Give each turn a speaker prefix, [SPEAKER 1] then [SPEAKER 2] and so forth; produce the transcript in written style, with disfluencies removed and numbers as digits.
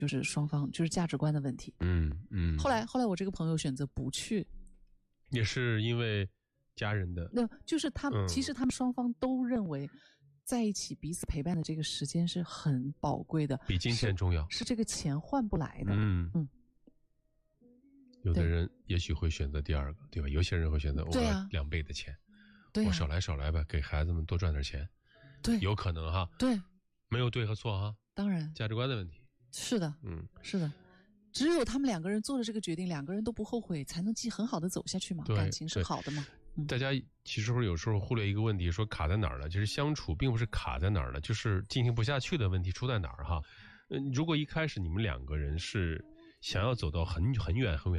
[SPEAKER 1] 就是双方就是价值观的问题。后来我这个朋友选择不去，
[SPEAKER 2] 也是因为家人的，
[SPEAKER 1] 那就是其实他们双方都认为在一起彼此陪伴的这个时间是很宝贵的，
[SPEAKER 2] 比金钱重要，
[SPEAKER 1] 是这个钱换不来的。
[SPEAKER 2] 有的人也许会选择第二个，对吧？有些人会选择我要2倍的钱，我少来吧，给孩子们多赚点钱。
[SPEAKER 1] 对，
[SPEAKER 2] 有可能哈。
[SPEAKER 1] 对，
[SPEAKER 2] 没有对和错哈。当然，价值观的问题。是的，是的。只有他们2个人做了这个决定，2个人都不后悔，才能很好的走下去嘛。感情是好的嘛。大家其实有时候忽略一个问题，说卡在哪儿了？其实相处并不是卡在哪儿了，就是进行不下去的问题出在哪儿哈。如果一开始你们2个人是想要走到很远